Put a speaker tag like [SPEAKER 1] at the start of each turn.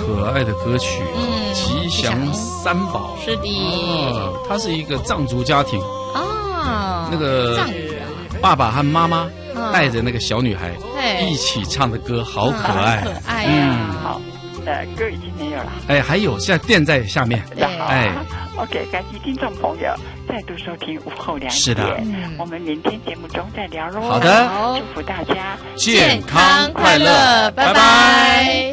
[SPEAKER 1] 可爱的歌曲，吉祥三宝。
[SPEAKER 2] 是的，
[SPEAKER 1] 它是一个藏族家庭
[SPEAKER 2] 那
[SPEAKER 1] 个
[SPEAKER 2] 藏语啊，
[SPEAKER 1] 爸爸和妈妈带着那个小女孩一起唱的歌，好可爱，
[SPEAKER 2] 可爱呀。
[SPEAKER 3] 好，歌已经没有了。
[SPEAKER 1] 还有现在垫在下面。
[SPEAKER 3] OK， 感谢听众朋友再度收听午后2点。
[SPEAKER 1] 是的，
[SPEAKER 3] 我们明天节目中再聊喽。
[SPEAKER 1] 好的，
[SPEAKER 3] 祝福大家
[SPEAKER 1] 健康快乐，拜拜。